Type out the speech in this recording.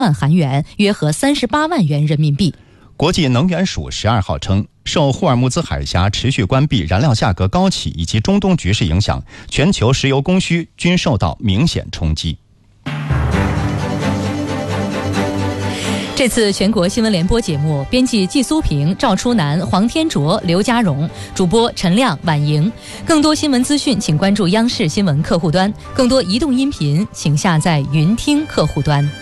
万韩元，约合38万元人民币。 国际能源署12号称，受霍尔木兹海峡持续关闭、燃料价格高企以及中东局势影响，全球石油供需均受到明显冲击。 这次全国新闻联播节目，编辑季苏平、赵初南、黄天卓、刘家荣，主播陈亮、婉莹。更多新闻资讯，请关注央视新闻客户端；更多移动音频，请下载云听客户端。